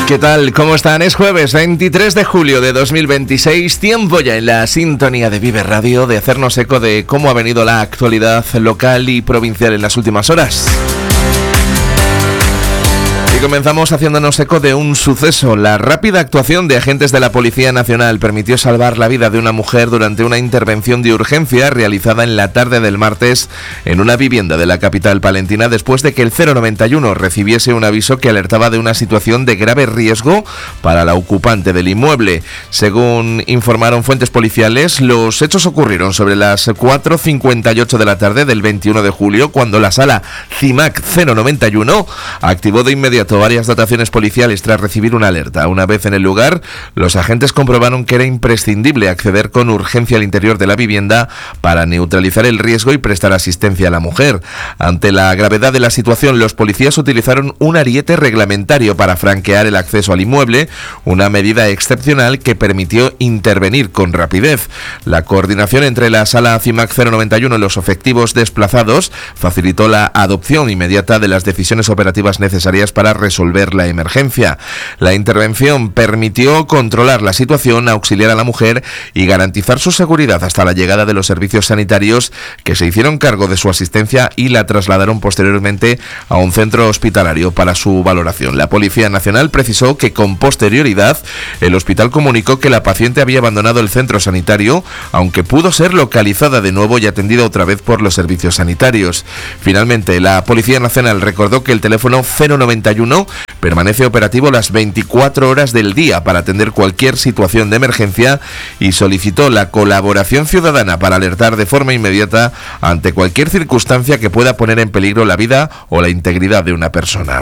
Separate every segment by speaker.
Speaker 1: ¿Qué tal? ¿Cómo están? Es jueves 23 de julio de 2026, tiempo ya en la sintonía de Vive Radio de hacernos eco de cómo ha venido la actualidad local y provincial en las últimas horas. Y comenzamos haciéndonos eco de un suceso. La rápida actuación de agentes de la Policía Nacional permitió salvar la vida de una mujer durante una intervención de urgencia realizada en la tarde del martes en una vivienda de la capital palentina después de que el 091 recibiese un aviso que alertaba de una situación de grave riesgo para la ocupante del inmueble. Según informaron fuentes policiales, los hechos ocurrieron sobre las 4:58 de la tarde del 21 de julio cuando la sala CIMAC 091 activó de inmediato varias dotaciones policiales tras recibir una alerta. Una vez en el lugar, los agentes comprobaron que era imprescindible acceder con urgencia al interior de la vivienda para neutralizar el riesgo y prestar asistencia a la mujer. Ante la gravedad de la situación, los policías utilizaron un ariete reglamentario para franquear el acceso al inmueble, una medida excepcional que permitió intervenir con rapidez. La coordinación entre la sala CIMAC 091 y los efectivos desplazados facilitó la adopción inmediata de las decisiones operativas necesarias para resolver la emergencia. La intervención permitió controlar la situación, auxiliar a la mujer y garantizar su seguridad hasta la llegada de los servicios sanitarios que se hicieron cargo de su asistencia y la trasladaron posteriormente a un centro hospitalario para su valoración. La Policía Nacional precisó que con posterioridad el hospital comunicó que la paciente había abandonado el centro sanitario, aunque pudo ser localizada de nuevo y atendida otra vez por los servicios sanitarios. Finalmente, la Policía Nacional recordó que el teléfono 091 permanece operativo las 24 horas del día para atender cualquier situación de emergencia y solicitó la colaboración ciudadana para alertar de forma inmediata ante cualquier circunstancia que pueda poner en peligro la vida o la integridad de una persona.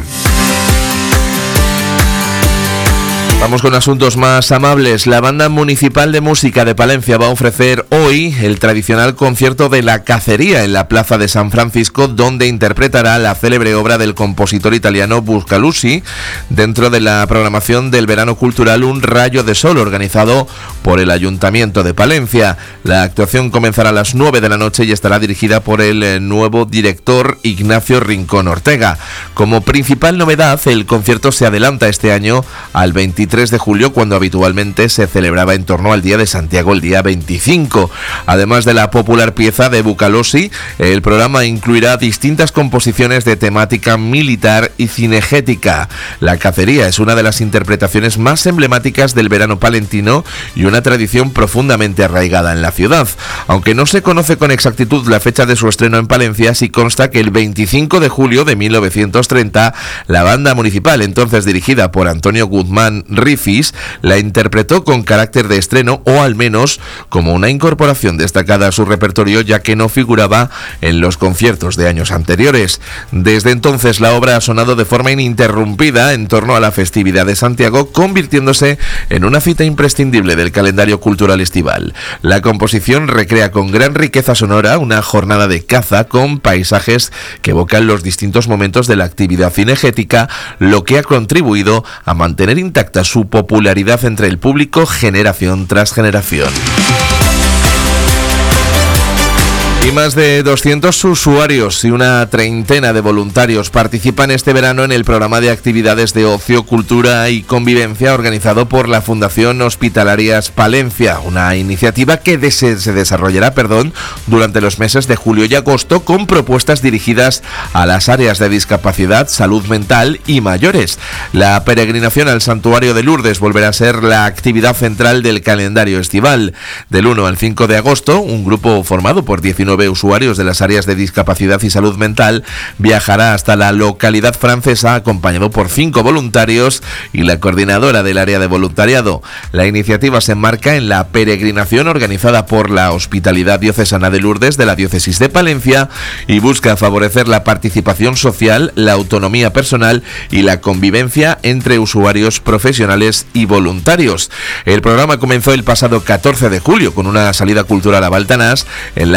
Speaker 1: Vamos con asuntos más amables. La Banda Municipal de Música de Palencia va a ofrecer hoy el tradicional concierto de La Cacería en la Plaza de San Francisco, donde interpretará la célebre obra del compositor italiano Buscalusi dentro de la programación del verano cultural Un Rayo de Sol, organizado por el Ayuntamiento de Palencia. La actuación comenzará a las 9 de la noche y estará dirigida por el nuevo director Ignacio Rincón Ortega. Como principal novedad, el concierto se adelanta este año al 23 de julio, cuando habitualmente se celebraba en torno al Día de Santiago, el día 25. Además de la popular pieza de Buscalusi, el programa incluirá distintas composiciones de temática militar y cinegética. La Cacería es una de las interpretaciones más emblemáticas del verano palentino y una tradición profundamente arraigada en la ciudad. Aunque no se conoce con exactitud la fecha de su estreno en Palencia, sí consta que el 25 de julio de 1930, la Banda Municipal, entonces dirigida por Antonio Guzmán Rifis, la interpretó con carácter de estreno, o al menos como una incorporación destacada a su repertorio, ya que no figuraba en los conciertos de años anteriores. Desde entonces la obra ha sonado de forma ininterrumpida en torno a la festividad de Santiago, convirtiéndose en una cita imprescindible del calendario cultural estival. La composición recrea con gran riqueza sonora una jornada de caza con paisajes que evocan los distintos momentos de la actividad cinegética, lo que ha contribuido a mantener intacta su popularidad entre el público generación tras generación. Y más de 200 usuarios y una treintena de voluntarios participan este verano en el programa de actividades de ocio, cultura y convivencia organizado por la Fundación Hospitalarias Palencia, una iniciativa que se desarrollará durante los meses de julio y agosto, con propuestas dirigidas a las áreas de discapacidad, salud mental y mayores. La peregrinación al Santuario de Lourdes volverá a ser la actividad central del calendario estival. Del 1 al 5 de agosto, un grupo formado por 19 usuarios de las áreas de discapacidad y salud mental viajará hasta la localidad francesa acompañado por 5 voluntarios y la coordinadora del área de voluntariado. La iniciativa se enmarca en la peregrinación organizada por la Hospitalidad Diocesana de Lourdes de la Diócesis de Palencia y busca favorecer la participación social, la autonomía personal y la convivencia entre usuarios profesionales y voluntarios. El programa comenzó el pasado 14 de julio con una salida cultural a Baltanás en la que participaron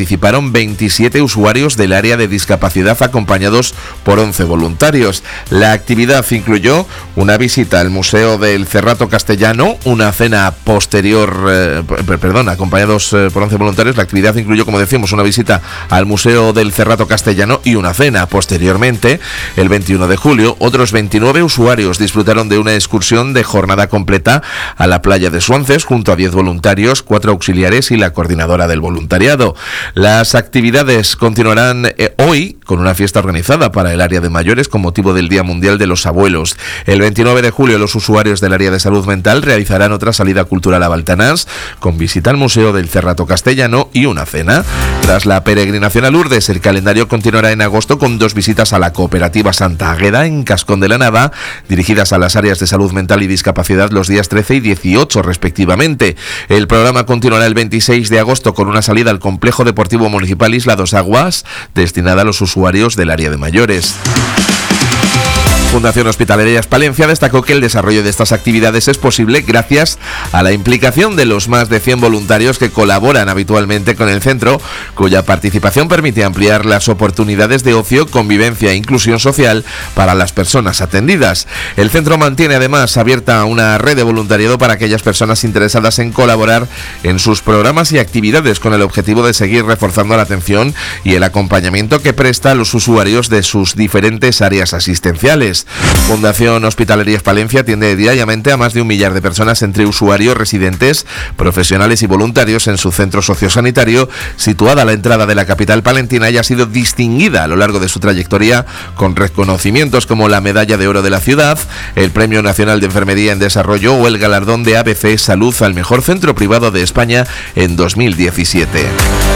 Speaker 1: participaron 27 usuarios del área de discapacidad acompañados por 11 voluntarios. La actividad incluyó una visita al Museo del Cerrato Castellano, una cena posterior, acompañados por 11 voluntarios. La actividad incluyó, como decíamos, una visita al Museo del Cerrato Castellano y una cena. Posteriormente, el 21 de julio, otros 29 usuarios disfrutaron de una excursión de jornada completa a la playa de Suances junto a 10 voluntarios, 4 auxiliares y la coordinadora del voluntariado. Las actividades continuarán hoy con una fiesta organizada para el área de mayores con motivo del Día Mundial de los Abuelos. El 29 de julio los usuarios del área de salud mental realizarán otra salida cultural a Baltanás con visita al Museo del Cerrato Castellano y una cena. Tras la peregrinación a Lourdes, el calendario continuará en agosto con 2 visitas a la cooperativa Santa Águeda en Cascón de la Nava, dirigidas a las áreas de salud mental y discapacidad los días 13 y 18 respectivamente. El programa continuará el 26 de agosto con una salida al Complejo Deportivo Municipal Isla Dos Aguas, destinada a los usuarios del área de mayores. Fundación Hospitalarias Palencia destacó que el desarrollo de estas actividades es posible gracias a la implicación de los más de 100 voluntarios que colaboran habitualmente con el centro, cuya participación permite ampliar las oportunidades de ocio, convivencia e inclusión social para las personas atendidas. El centro mantiene además abierta una red de voluntariado para aquellas personas interesadas en colaborar en sus programas y actividades con el objetivo de seguir reforzando la atención y el acompañamiento que presta a los usuarios de sus diferentes áreas asistenciales. Fundación Hospitalarias Palencia atiende diariamente a más de 1 millar de personas entre usuarios, residentes, profesionales y voluntarios en su centro sociosanitario, situada a la entrada de la capital palentina, y ha sido distinguida a lo largo de su trayectoria con reconocimientos como la Medalla de Oro de la Ciudad, el Premio Nacional de Enfermería en Desarrollo o el galardón de ABC Salud al mejor centro privado de España en 2017.